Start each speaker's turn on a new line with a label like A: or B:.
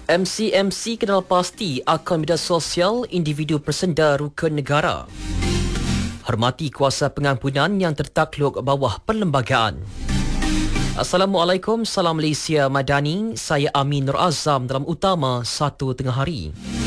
A: MCMC kenal pasti akun media sosial individu persenda rukun negara. Hormati kuasa pengampunan yang tertakluk bawah perlembagaan. Assalamualaikum, salam Malaysia Madani. Saya Amin Nur Azam dalam utama 1 tengah hari.